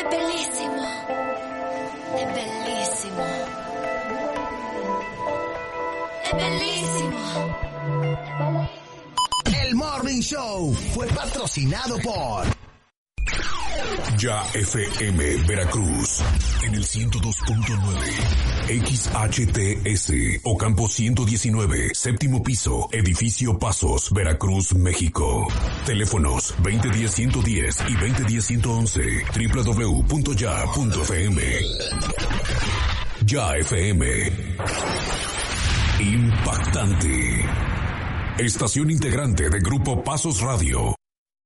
Es bellísimo. Es bellísimo. Es bellísimo. El Morning Show fue patrocinado por Ya FM Veracruz en el 102.9 XHTS Ocampo 119 séptimo piso edificio Pasos Veracruz México. Teléfonos 2010-110 y 2010-111 www.ya.fm. Ya FM. Impactante. Estación integrante de Grupo Pasos Radio.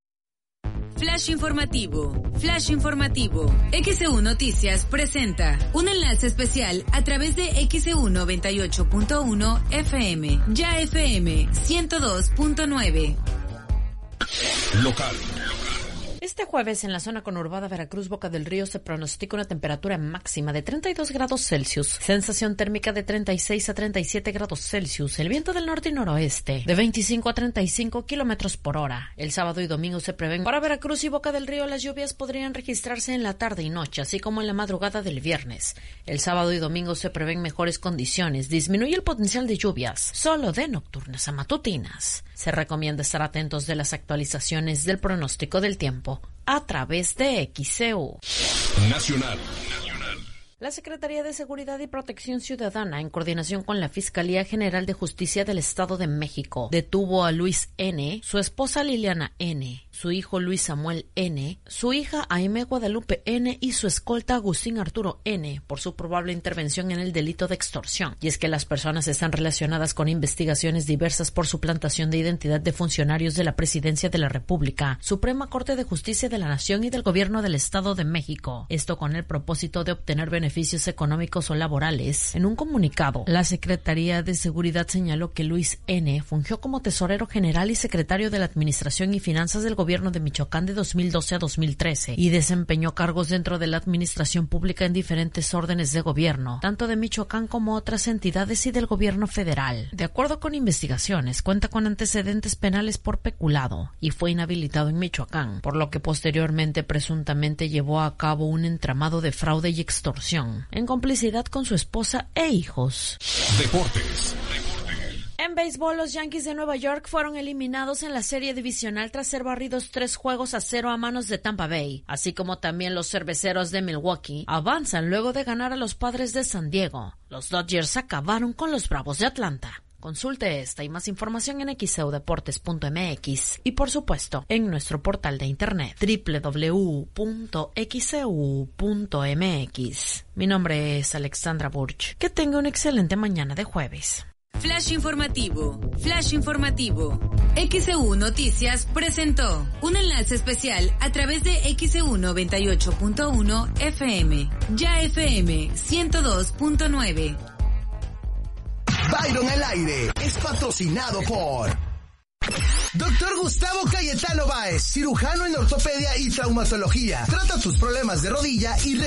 Flash informativo. Flash informativo. XEU Noticias presenta un enlace especial a través de XEU 98.1 FM. Ya FM 102.9. Local. Este jueves en la zona conurbada Veracruz Boca del Río se pronostica una temperatura máxima de 32 grados Celsius, sensación térmica de 36 a 37 grados Celsius, el viento del norte y noroeste de 25 a 35 kilómetros por hora. El sábado y domingo se prevén para Veracruz y Boca del Río las lluvias podrían registrarse en la tarde y noche, así como en la madrugada del viernes. El sábado y domingo se prevén mejores condiciones, disminuye el potencial de lluvias, solo de nocturnas a matutinas. Se recomienda estar atentos de las actualizaciones del pronóstico del tiempo a través de XEU. Nacional. La Secretaría de Seguridad y Protección Ciudadana, en coordinación con la Fiscalía General de Justicia del Estado de México, detuvo a Luis N., su esposa Liliana N., su hijo Luis Samuel N., su hija Aime Guadalupe N. y su escolta Agustín Arturo N. por su probable intervención en el delito de extorsión. Y es que las personas están relacionadas con investigaciones diversas por suplantación de identidad de funcionarios de la Presidencia de la República, Suprema Corte de Justicia de la Nación y del Gobierno del Estado de México. Esto con el propósito de obtener beneficios económicos o laborales. En un comunicado, la Secretaría de Seguridad señaló que Luis N. fungió como tesorero general y secretario de la Administración y Finanzas del Gobierno de Michoacán de 2012 a 2013 y desempeñó cargos dentro de la administración pública en diferentes órdenes de gobierno, tanto de Michoacán como otras entidades y del gobierno federal. De acuerdo con investigaciones, cuenta con antecedentes penales por peculado y fue inhabilitado en Michoacán, por lo que posteriormente presuntamente llevó a cabo un entramado de fraude y extorsión en complicidad con su esposa e hijos. Deportes. En béisbol, los Yankees de Nueva York fueron eliminados en la serie divisional tras ser barridos 3-0 a manos de Tampa Bay, así como también los cerveceros de Milwaukee avanzan luego de ganar a los Padres de San Diego. Los Dodgers acabaron con los Bravos de Atlanta. Consulte esta y más información en xeudeportes.mx y por supuesto en nuestro portal de internet www.xeu.mx. Mi nombre es Alexandra Burch. Que tenga una excelente mañana de jueves. Flash informativo. Flash informativo. XEU Noticias presentó un enlace especial a través de XEU 98.1 FM. Ya FM 102.9. Byron al aire es patrocinado por Dr. Gustavo Cayetano Báez, cirujano en ortopedia y traumatología. Trata tus problemas de rodilla y